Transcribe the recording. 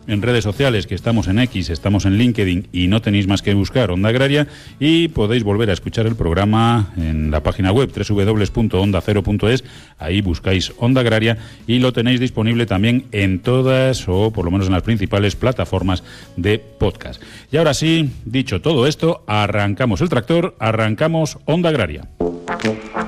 en redes sociales, que estamos en X, estamos en LinkedIn y no tenéis más que buscar Onda Agraria, y podéis volver a escuchar el programa en la página web www.ondacero.es. Ahí buscáis Onda Agraria y lo tenéis disponible también en todas, o por lo menos en las principales plataformas de podcast. Y ahora sí, dicho todo esto, arrancamos el tractor, arrancamos Onda Agraria.